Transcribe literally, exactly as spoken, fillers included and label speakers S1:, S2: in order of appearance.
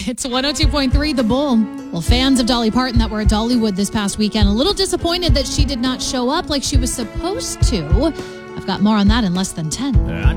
S1: It's one oh two point three The Bull. Well, fans of Dolly Parton that were at Dollywood this past weekend, a little disappointed that she did not show up like she was supposed to. I've got more on that in less than ten.